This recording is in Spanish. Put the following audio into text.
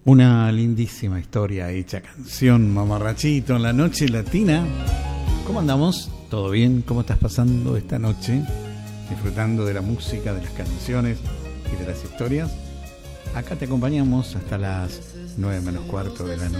Una lindísima historia hecha canción, mamarrachito, en la noche latina. ¿Cómo andamos? ¿Todo bien? ¿Cómo estás pasando esta noche? Disfrutando de la música, de las canciones y de las historias. Acá te acompañamos hasta las 9 menos cuarto de la noche.